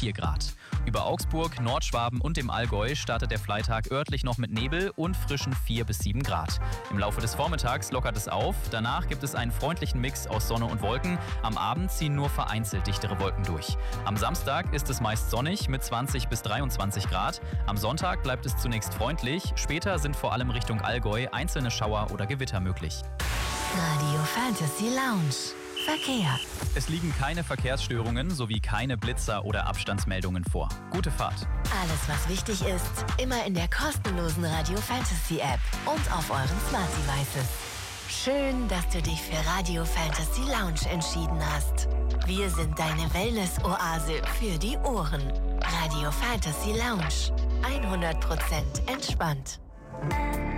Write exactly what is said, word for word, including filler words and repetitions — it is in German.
vier Grad. Über Augsburg, Nordschwaben und dem Allgäu startet der Freitag örtlich noch mit Nebel und frischen vier bis sieben Grad. Im Laufe des Vormittags lockert es auf, danach gibt es einen freundlichen Mix aus Sonne und Wolken. Am Abend ziehen nur vereinzelt dichtere Wolken durch. Am Samstag ist es meist sonnig mit zwanzig bis dreiundzwanzig Grad. Am Sonntag bleibt es zunächst freundlich, später sind vor allem Richtung Allgäu einzelne Schauer oder Gewitter möglich. Radio Fantasy Lounge. Verkehr. Es liegen keine Verkehrsstörungen sowie keine Blitzer oder Abstandsmeldungen vor. Gute Fahrt. Alles, was wichtig ist, immer in der kostenlosen Radio Fantasy App und auf euren Smart Devices. Schön, dass du dich für Radio Fantasy Lounge entschieden hast. Wir sind deine Wellness-Oase für die Ohren. Radio Fantasy Lounge. hundert Prozent entspannt.